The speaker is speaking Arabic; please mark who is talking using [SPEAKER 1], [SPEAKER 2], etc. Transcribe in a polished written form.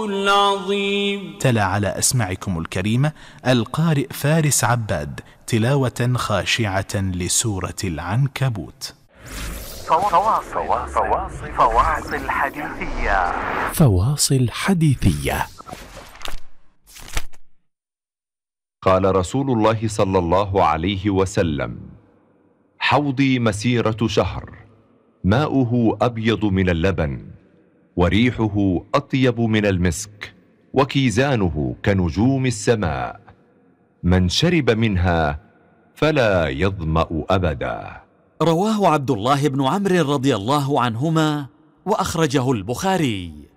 [SPEAKER 1] العظيم.
[SPEAKER 2] تلا على أسماعكم الكريمة القارئ فارس عباد تلاوة خاشعة لسورة العنكبوت.
[SPEAKER 3] فواصل حديثية.
[SPEAKER 4] فواصل حديثية.
[SPEAKER 5] قال رسول الله صلى الله عليه وسلم: حوضي مسيرة شهر، ماؤه أبيض من اللبن، وريحه أطيب من المسك، وكيزانه كنجوم السماء، من شرب منها فلا يظمأ أبدا.
[SPEAKER 6] رواه عبد الله بن عمرو رضي الله عنهما، وأخرجه البخاري.